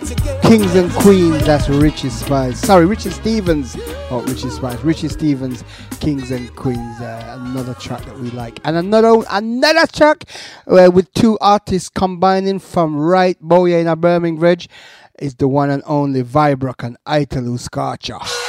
Kings and Queens, that's Richie Spice. Sorry, Richie Stevens. Oh, Richie Spice. Richie Stevens, Kings and Queens. Another track that we like. And another track with two artists combining from right Boya in a Birmingham Bridge is the one and only Vibrock and Italo Scarcha.